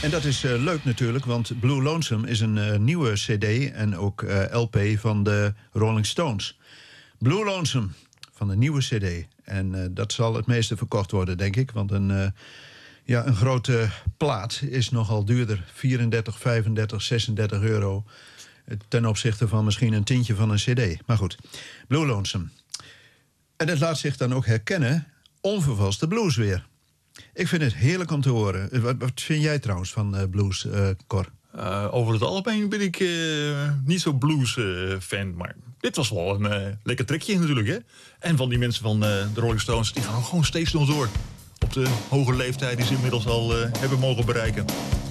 En dat is leuk natuurlijk, want Blue Lonesome is een nieuwe cd en ook LP van de Rolling Stones. Blue Lonesome van de nieuwe cd. En dat zal het meeste verkocht worden, denk ik. Want een grote plaat is nogal duurder. 34, 35, 36 euro. Ten opzichte van misschien een tientje van een cd. Maar goed, Blue Lonesome. En het laat zich dan ook herkennen, onvervalste blues weer. Ik vind het heerlijk om te horen. Wat vind jij trouwens van blues, Cor? Over het algemeen ben ik niet zo blues-fan. Maar dit was wel een lekker trekje natuurlijk, hè? En van die mensen van de Rolling Stones, die gaan gewoon steeds nog door. Op de hoge leeftijd die ze inmiddels al hebben mogen bereiken.